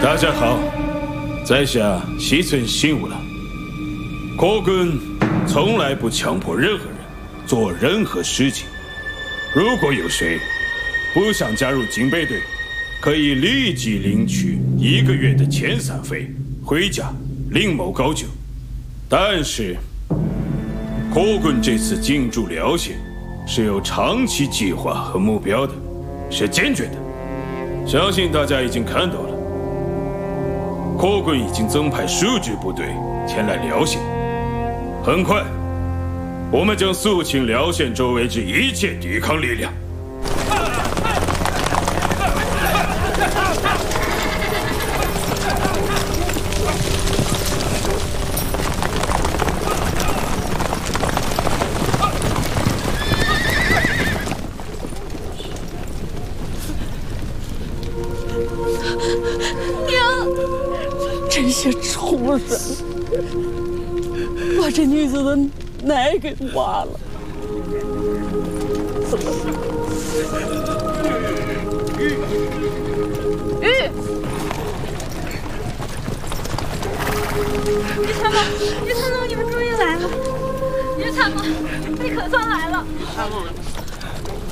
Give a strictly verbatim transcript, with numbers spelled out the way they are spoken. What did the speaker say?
大家好，在下西村信吾郎。国军从来不强迫任何人做任何事情。如果有谁不想加入警备队，可以立即领取一个月的遣散费，回家另谋高就。但是，国军这次进驻辽县是有长期计划和目标的，是坚决的。相信大家已经看到了，国军已经增派数支部队前来辽县。很快，我们将肃清辽县周围之一切抵抗力量。 这些畜生，把这女子的奶给挖了！怎么？玉，玉， 玉参谋，玉参谋，你们终于来了！玉参谋，你可算来了！ 参谋。